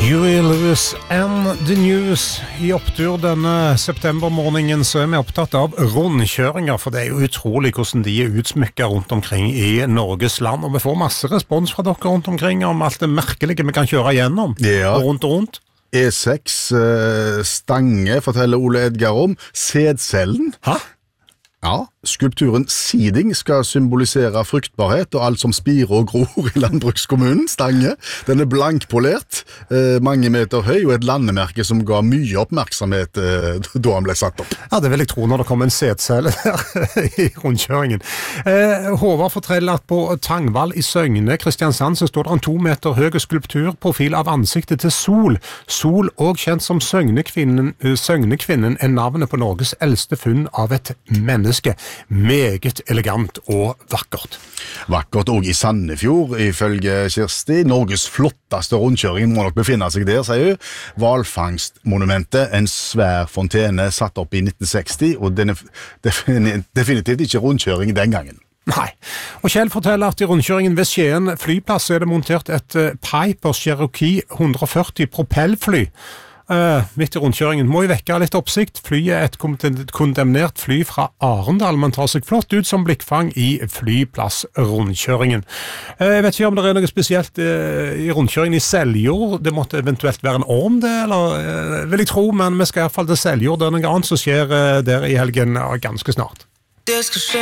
Huey Lewis and the News. I opptur denne septembermorgenen så vi opptatt av rundkjøringer, for det jo utrolig hvordan de utsmykket rundt omkring i Norges land, og vi får masse respons fra dere rundt omkring om alt det merkelige vi kan kjøre gjennom, og rundt. E6 Stange forteller Ole Edgar om. Sædcellen. Hæ? Ja, skulpturen Seeding skal symbolisere fruktbarhet og alt som spirer og gror i landbrukskommunen, Stange. Den blankpolert, mange meter høy, og et landemerke som ga mye oppmerksomhet da han ble satt opp. Ja, det vil jeg tro når det kommer en sædcelle der i rundkjøringen. Håvard forteller at på Tangvall i Søgne, Kristiansand, så står det en 2 meter høy skulpturprofil av ansiktet til Sol. Sol, også kjent som Søgnekvinnen, navnet på Norges eldste funn av et menneske. Meget elegant og vakkert. Vakkert også i Sandefjord, ifølge Kirsti. Norges flotteste rundkjøring må nok befinne seg der, sier hun. Hvalfangstmonumentet, en svær fontene satt opp i 1960, og den definitivt ikke rundkjøring den gangen. Nei. Og Kjell forteller at i rundkjøringen ved Skien flyplass er det montert et Piper Cherokee 140 propellfly. Midt i rundkjøringen må jo vekke litt oppsikt. Flyet er et kondemnert fly fra Arendal, men tar seg flott ut som blikkfang i flyplassrundkjøringen. Jeg vet ikke om det er noe spesielt i rundkjøringen i Seljord. Det måtte eventuelt være en orm det, eller vil jeg tro, men vi skal i hvert fall til Seljord. Det er noe annet som skjer der i helgen ganske snart.